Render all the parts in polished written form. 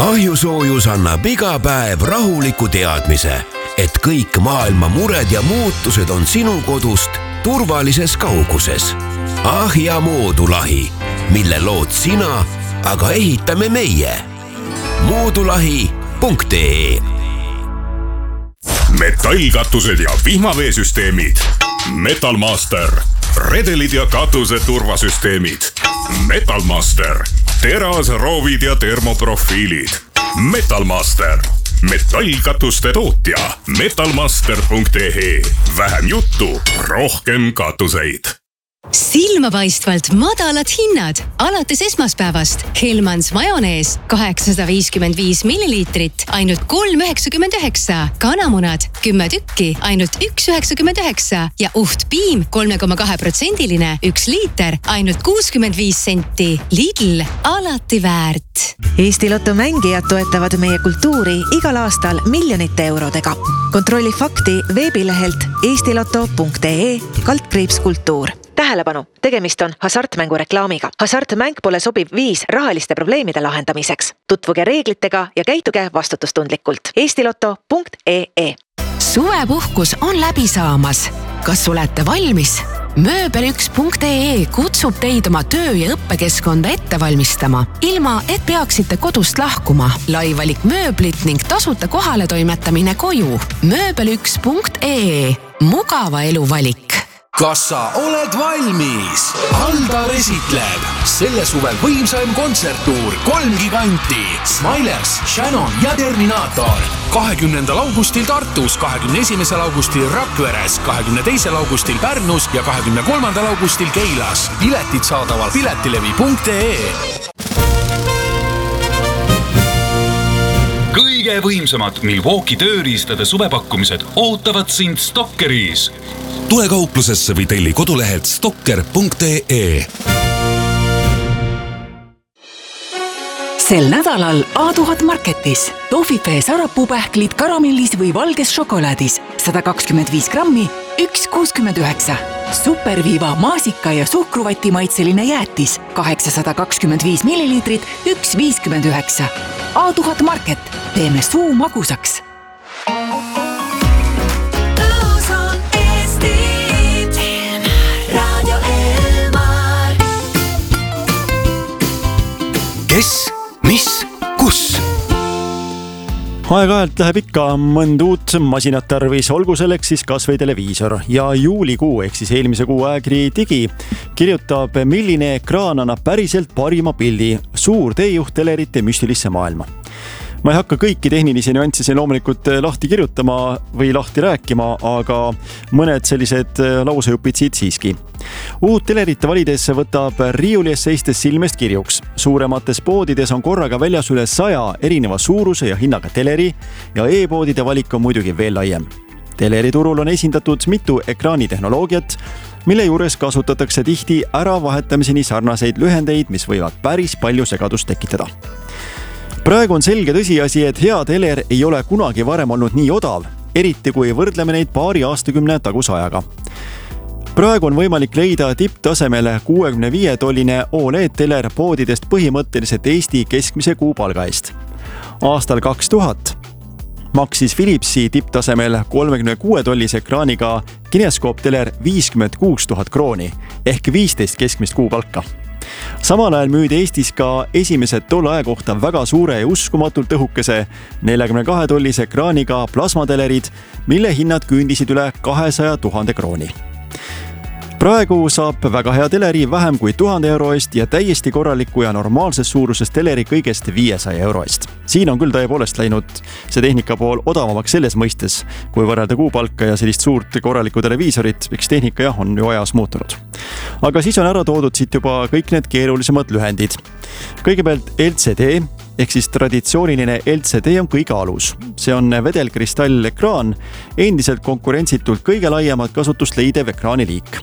Ahjusoojus annab iga päev rahuliku teadmise, et kõik maailma mured ja muutused on sinu kodust turvalises kauguses. Ahja moodulahi, mille lood sina, aga ehitame meie. Moodulahi.ee Metallkatused ja vihmaveesüsteemid. Metalmaster. Redelid ja katuse turvasüsteemid. Metalmaster. Terasroovid ja termoprofiilid. Metalmaster. Metallkatuste tootja. Metalmaster.ee. Vähem juttu, rohkem katuseid. Silmapaistvalt madalad hinnad. Alates esmaspäevast Hellmans majonees 855 milliliitrit, ainult 3,99. Kanamunad 10 tükki, ainult 1,99. Ja uhtpiim 3,2%, 1 liiter, ainult 65 senti. Lidl, alati väärt. Eesti Lotto mängijad toetavad meie kultuuri igal aastal miljonite eurodega. Kontrolli fakti veebilehelt eestiloto.ee/kultuur. Tähelepanu, tegemist on hasartmängu reklaamiga. Hasartmäng pole sobiv viis rahaliste probleemide lahendamiseks. Tutvuge reeglitega ja käituge vastutustundlikult. eestiloto.ee. Suvepuhkus on läbi saamas. Kas olete valmis? Mööbel1.ee kutsub teid oma töö- ja õppekeskkonda ette valmistama, ilma et peaksite kodust lahkuma. Laivalik mööblit ning tasuta kohale toimetamine koju. Mööbel1.ee. Mugava elu valik. Kas sa oled valmis? Aldar esitleb selle suvel võimsaim kontserttuur 3 giganti. Smilers, Shannon ja Terminator. 20. augustil Tartus, 21. augustil Rakveres, 22. augustil Pärnus ja 23. augustil Keilas. Piletid saadaval piletilevi.ee. Kõige võimsamad Milwaukee tööriistade suvepakkumised ootavad sind Stockeris. Tule kauplusesse või telli kodulehelt stocker.ee. Sel nädalal A1000 Marketis. Tohvipee sarapuupähklid karamellis või valges šokolaadis 125 grammi, 1,69. Superviiva maasika ja suhkruvati maitseline jäätis 825 milliliitrit, 1,59. A1000 Market. Teeme suu magusaks. Kes, mis, kus? Aeg-ajalt läheb ikka mõnd uut masinat tarvis, olgu selleks siis kas või televiisor. Ja juulikuu ehk siis eelmise kuu Ägri Digi kirjutab, milline ekraan annab päriselt parima pildi suur teejuht telerite müstilisse maailma. Ma ei hakka kõiki tehnilisi nüansse siin loomulikult lahti kirjutama või lahti rääkima, aga mõned sellised lausejupid siit siiski. Uut telerite valides võtab riiulies seistes silmest kirjuks. Suuremates poodides on korraga väljas üle 100 erineva suuruse ja hinnaga teleri ja e-poodide valik on muidugi veel laiem. Teleri turul on esindatud mitu ekraanitehnoloogiat, mille juures kasutatakse tihti äravahetamiseni sarnaseid lühendeid, mis võivad päris palju segadust tekitada. Praegu on selge tõsiasi, et hea teler ei ole kunagi varem olnud nii odav, eriti kui võrdleme neid paari aastakümne taguse ajaga. Praegu on võimalik leida tipptasemele 65-tolline OLED-teler poodidest põhimõtteliselt Eesti keskmise kuupalga eest. Aastal 2000 maksis Philipsi tipptasemel 36-tollise ekraaniga kineskoopteler 56 000 krooni ehk 15 keskmist kuupalka. Samal ajal müüdi Eestis ka esimesed tolle aja kohta väga suure ja uskumatult õhukese 42-tollise ekraaniga plasmatelerid, mille hinnad küündisid üle 200 000 krooni. Praegu saab väga hea teleri vähem kui 1000 euro eest ja täiesti korraliku ja normaalses suuruses teleri kõigest 500 euro eest. Siin on küll tõepoolest läinud see tehnika pool odavamaks selles mõistes, kui võrrelda kuupalka ja sellist suurt korralikku televiisorit, miks tehnika jah on ju ajas muutunud. Aga siis on ära toodud siit juba kõik need keerulisemad lühendid. Kõigepealt LCD ehk siis traditsiooniline LCD on kõige alus. See on vedelkristallekraan, endiselt konkurentsitult kõige laiemat kasutust leidev ekraaniliik.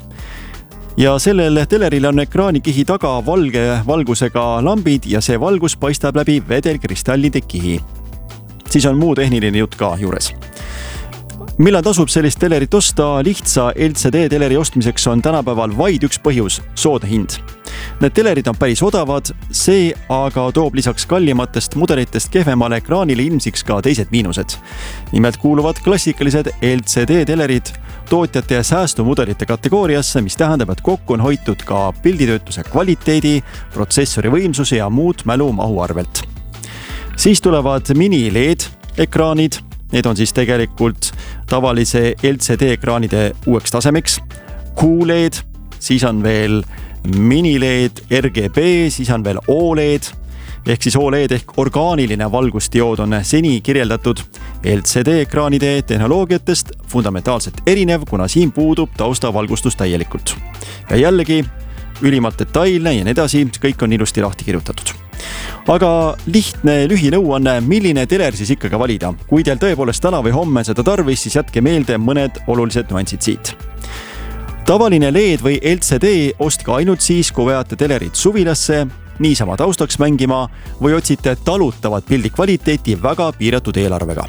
Ja sellel teleril on ekraanikihi taga valge valgusega lambid ja see valgus paistab läbi vedelkristallide kihi. Siis on muu tehniline jutt ka juures. Millal tasub sellist telerit osta? Lihtsa LCD teleri ostmiseks on tänapäeval vaid üks põhjus, soodne hind. Need telerid on päris odavad, see aga toob lisaks kallimatest mudelitest kehvemale ekraanile ilmsiks ka teised miinused. Nimelt kuuluvad klassikalised LCD telerid tootjate ja säästumudelite kategooriasse, mis tähendab, et kokku on hoitud ka pilditöötluse kvaliteedi, protsessori võimsuse ja muud mälumahu arvelt. Siis tulevad mini-LED ekraanid. Need on siis tegelikult tavalise LCD ekraanide uueks tasemeks. QLED, siis on veel mini-LED, RGB, siis on veel OLED. Ehk siis OLED ehk orgaaniline valgusdiood on seni kirjeldatud LCD ekraanide tehnoloogiatest fundamentaalselt erinev, kuna siin puudub taustavalgustus täielikult. Ja jällegi ülimalt detailne ja nii edasi, kõik on ilusti lahti kirjutatud. Aga lihtne lühinõuanne, milline teler siis ikkagi valida. Kui teil tõepoolest täna või homme seda tarvis, siis jätke meelde mõned olulised nüansid siit. Tavaline LED või LCD ostke ainult siis, kui vajate telerit suvilasse, niisama taustaks mängima või otsite talutavat pildi kvaliteeti väga piiratud eelarvega.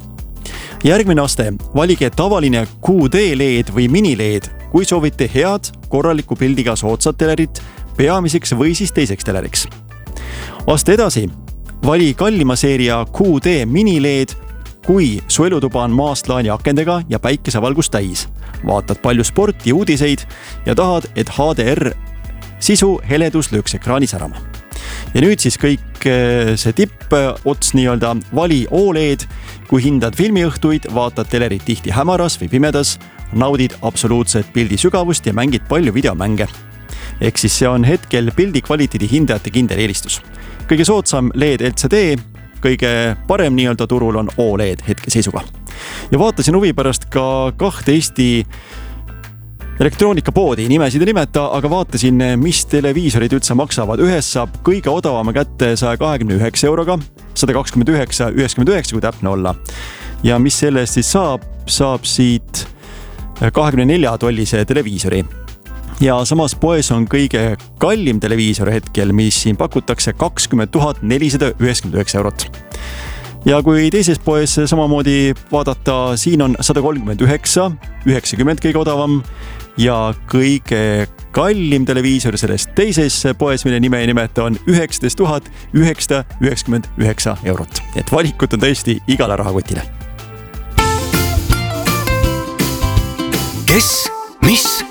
Järgmine aste, valige tavaline QD LED või mini-LED, kui soovite head, korraliku pildiga soodsat telerit peamiseks või siis teiseks teleriks. Aste edasi, vali kallima seeria QD mini-LED, kui su elutuba on maastlaani akendega ja päikesevalgust täis. Vaatad palju sporti, uudiseid ja tahad, et HDR sisu heledus lööks ekraanis ärama. Ja nüüd siis kõik see tipp ots nii-öelda vali OLED, kui hindad filmiõhtuid, vaatad telerit tihti hämaras või pimedas, naudid absoluutset pildi sügavust ja mängid palju videomänge. Ehk siis see on hetkel pildi kvaliteedi hindajate kindel eelistus. Kõige soodsam LED LCD, kõige parem nii-öelda turul on OLED hetke seisuga. Ja vaatasin huvi pärast ka 2 Eesti elektroonikapoodi, nimesid ei nimeta, aga vaatasin, mis televiisorid üldse maksavad. Ühes saab kõige odavama kätte 129 euroga, 129,99 kui täpne olla. Ja mis sellest siis saab siit 24-tollise televiisori. Ja samas poes on kõige kallim televiisor hetkel, mis siin pakutakse 20 499 eurot. Ja kui teises poes samamoodi vaadata, siin on 139,90 kõige odavam ja kõige kallim televiisor sellest teises poes, mille nime ei nimeta, on 19 999 eurot. Et valikut on tõesti igale rahakotile. Kes, mis